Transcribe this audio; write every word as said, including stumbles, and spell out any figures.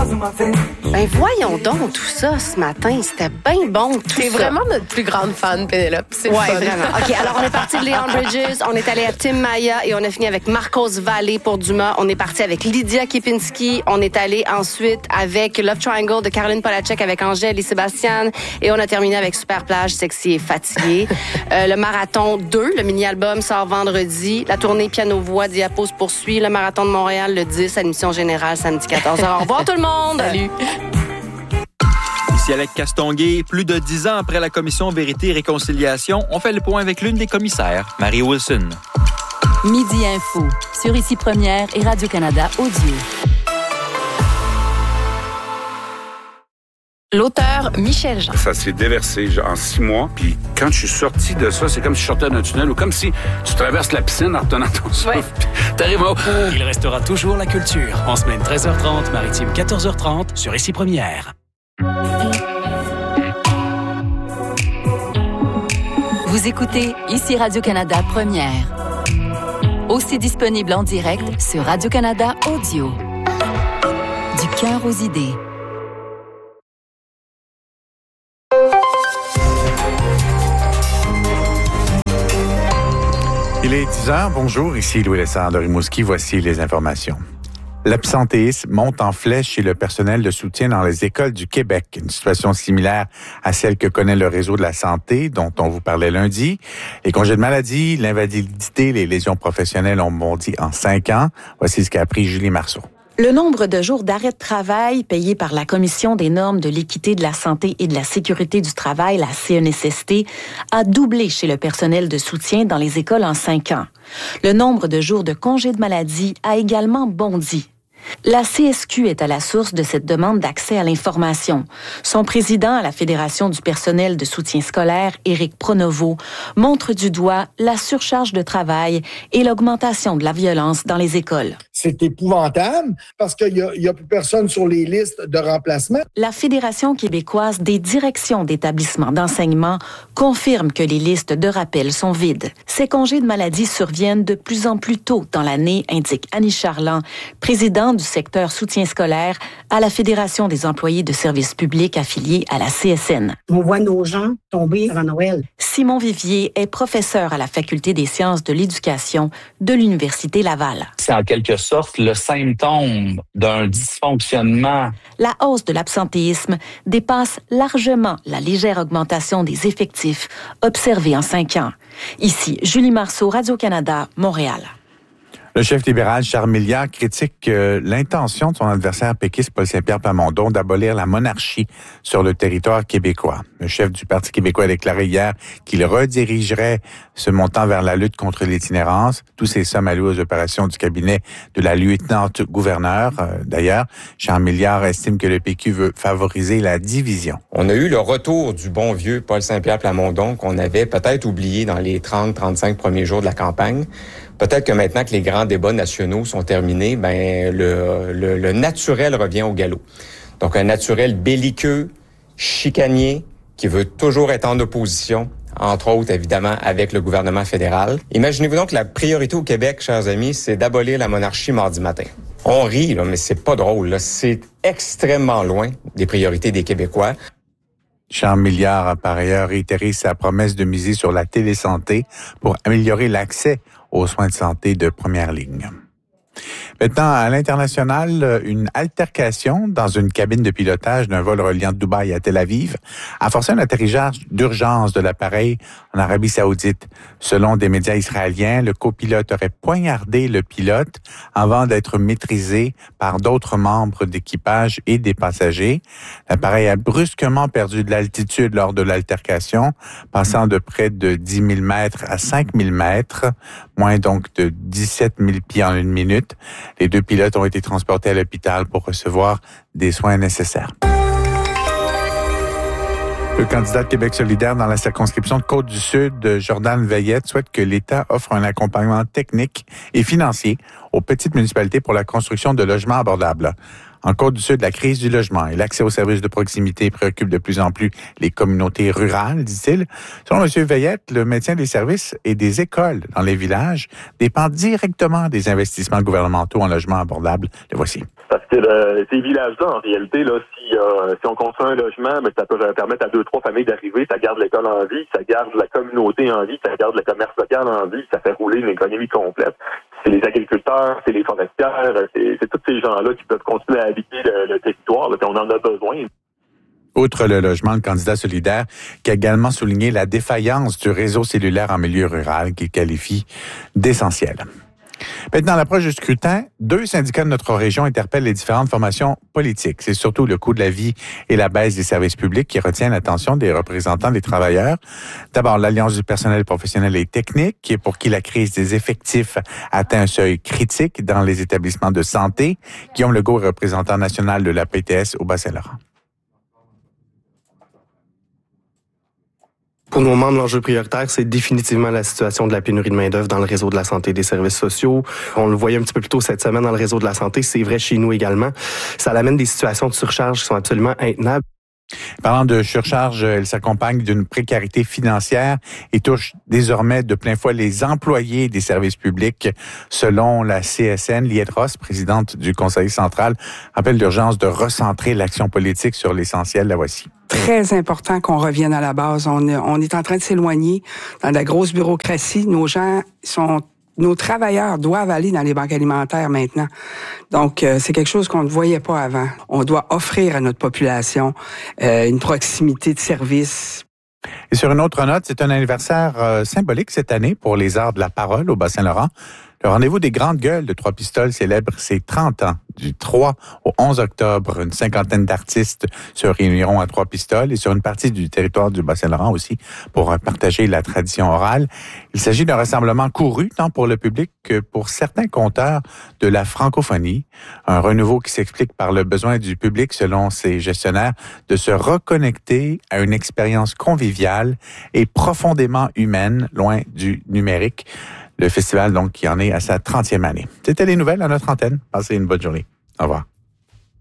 Ben voyons donc tout ça ce matin, c'était bien bon tout T'es ça. vraiment notre plus grande fan, Pénélope. C'est Ouais, fun. vraiment. OK, alors on est parti de Leon Bridges, on est allé à Tim Maya et on a fini avec Marcos Valle pour Dumas. On est parti avec Lydia Kipinski. On est allé ensuite avec Love Triangle de Caroline Polachek avec Angèle et Sébastien. Et on a terminé avec Super Plage, Sexy et Fatigué. euh, le Marathon deux, le mini-album sort vendredi. La tournée Piano-Voix Diapo se poursuit. Le Marathon de Montréal, le dix, admission générale, samedi quatorze heures. Au revoir tout le monde! Salut! Ici Alec Castonguay, plus de dix ans après la commission Vérité et Réconciliation, on fait le point avec l'une des commissaires, Marie Wilson. Midi Info, sur Ici Première et Radio-Canada Audio. L'auteur Michel Jean. Ça s'est déversé en six mois. Puis quand je suis sorti de ça, c'est comme si je sortais d'un tunnel ou comme si tu traverses la piscine en retenant ton souffle. Ouais. T'arrives au... Il restera toujours la culture. En semaine treize heures trente, maritime quatorze heures trente, sur Ici Première. Vous écoutez Ici Radio-Canada Première. Aussi disponible en direct sur Radio-Canada Audio. Du cœur aux idées. Il est dix heures. Bonjour, ici Louis Lessard de Rimouski. Voici les informations. L'absentéisme monte en flèche chez le personnel de soutien dans les écoles du Québec. Une situation similaire à celle que connaît le réseau de la santé, dont on vous parlait lundi. Les congés de maladie, l'invalidité, les lésions professionnelles ont bondi en cinq ans. Voici ce qu'a appris Julie Marceau. Le nombre de jours d'arrêt de travail payés par la Commission des normes de l'équité de la santé et de la sécurité du travail, la C N S S T, a doublé chez le personnel de soutien dans les écoles en cinq ans. Le nombre de jours de congés de maladie a également bondi. La C S Q est à la source de cette demande d'accès à l'information. Son président à la Fédération du personnel de soutien scolaire, Éric Pronovo, montre du doigt la surcharge de travail et l'augmentation de la violence dans les écoles. C'est épouvantable parce qu'il n'y a, a plus personne sur les listes de remplacement. La Fédération québécoise des directions d'établissements d'enseignement confirme que les listes de rappel sont vides. Ces congés de maladie surviennent de plus en plus tôt dans l'année, indique Annie Charland, présidente du secteur soutien scolaire à la Fédération des employés de services publics affiliés à la C S N. On voit nos gens tomber avant Noël. Simon Vivier est professeur à la Faculté des sciences de l'éducation de l'Université Laval. C'est en quelque sorte le symptôme d'un dysfonctionnement. La hausse de l'absentéisme dépasse largement la légère augmentation des effectifs observée en cinq ans. Ici, Julie Marceau, Radio-Canada, Montréal. Le chef libéral Charles Milliard critique euh, l'intention de son adversaire péquiste Paul Saint-Pierre Plamondon d'abolir la monarchie sur le territoire québécois. Le chef du Parti québécois a déclaré hier qu'il redirigerait ce montant vers la lutte contre l'itinérance. Tous ces sommes allouées aux opérations du cabinet de la lieutenant-gouverneur. Euh, d'ailleurs, Charles Milliard estime que le P Q veut favoriser la division. On a eu le retour du bon vieux Paul Saint-Pierre Plamondon qu'on avait peut-être oublié dans les trente à trente-cinq premiers jours de la campagne. Peut-être que maintenant que les grands débats nationaux sont terminés, ben le, le, le naturel revient au galop. Donc un naturel belliqueux, chicanier, qui veut toujours être en opposition, entre autres évidemment avec le gouvernement fédéral. Imaginez-vous donc que la priorité au Québec, chers amis, c'est d'abolir la monarchie mardi matin. On rit, là, mais c'est pas drôle. Là. C'est extrêmement loin des priorités des Québécois. Charles Milliard a par ailleurs réitéré sa promesse de miser sur la télésanté pour améliorer l'accès aux soins de santé de première ligne. Maintenant, à l'international, une altercation dans une cabine de pilotage d'un vol reliant Dubaï à Tel Aviv a forcé un atterrissage d'urgence de l'appareil en Arabie Saoudite. Selon des médias israéliens, le copilote aurait poignardé le pilote avant d'être maîtrisé par d'autres membres d'équipage et des passagers. L'appareil a brusquement perdu de l'altitude lors de l'altercation, passant de près de dix mille mètres à cinq mille mètres, moins donc de dix-sept mille pieds en une minute. Les deux pilotes ont été transportés à l'hôpital pour recevoir des soins nécessaires. Le candidat de Québec solidaire dans la circonscription de Côte-du-Sud, Jordan Veillette, souhaite que l'État offre un accompagnement technique et financier aux petites municipalités pour la construction de logements abordables. En Côte-du-Sud, la crise du logement et l'accès aux services de proximité préoccupent de plus en plus les communautés rurales, dit-il. Selon M. Veillette, le maintien des services et des écoles dans les villages dépend directement des investissements gouvernementaux en logement abordable. Le voici. Parce que euh, ces villages-là, en réalité, là, si, euh, si on construit un logement, ben, ça peut permettre à deux, trois familles d'arriver, ça garde l'école en vie, ça garde la communauté en vie, ça garde le commerce local en vie, ça fait rouler une économie complète. C'est les agriculteurs, c'est les forestières, c'est, c'est tous ces gens-là qui peuvent continuer à habiter le, le territoire, là, puis on en a besoin. Outre le logement, le candidat solidaire qui a également souligné la défaillance du réseau cellulaire en milieu rural qu'il qualifie d'essentiel. Maintenant, à l'approche du scrutin, deux syndicats de notre région interpellent les différentes formations politiques. C'est surtout le coût de la vie et la baisse des services publics qui retient l'attention des représentants des travailleurs. D'abord, l'Alliance du personnel professionnel et technique, qui est pour qui la crise des effectifs atteint un seuil critique dans les établissements de santé. Guillaume Legault est représentant national de la P T S au Bas-Saint-Laurent. Pour nos membres, l'enjeu prioritaire, c'est définitivement la situation de la pénurie de main-d'œuvre dans le réseau de la santé et des services sociaux. On le voyait un petit peu plus tôt cette semaine dans le réseau de la santé. C'est vrai chez nous également. Ça amène des situations de surcharge qui sont absolument intenables. Parlant de surcharge, elle s'accompagne d'une précarité financière et touche désormais de plein fouet les employés des services publics. Selon la C S N, Liette Ross, présidente du Conseil central, rappelle l'urgence de recentrer l'action politique sur l'essentiel. La voici. Très important qu'on revienne à la base. On est, on est en train de s'éloigner dans la grosse bureaucratie. Nos gens sont Nos travailleurs doivent aller dans les banques alimentaires maintenant. Donc, euh, c'est quelque chose qu'on ne voyait pas avant. On doit offrir à notre population euh, une proximité de service. Et sur une autre note, c'est un anniversaire euh, symbolique cette année pour les arts de la parole au Bas-Saint-Laurent. Le rendez-vous des Grandes Gueules de Trois-Pistoles célèbre ses trente ans. Du trois au onze octobre, une cinquantaine d'artistes se réuniront à Trois-Pistoles et sur une partie du territoire du Bas-Saint-Laurent aussi pour partager la tradition orale. Il s'agit d'un rassemblement couru tant pour le public que pour certains conteurs de la francophonie. Un renouveau qui s'explique par le besoin du public, selon ses gestionnaires, de se reconnecter à une expérience conviviale et profondément humaine, loin du numérique. Le festival, donc, qui en est à sa trentième année. C'était les nouvelles à notre antenne. Passez une bonne journée. Au revoir.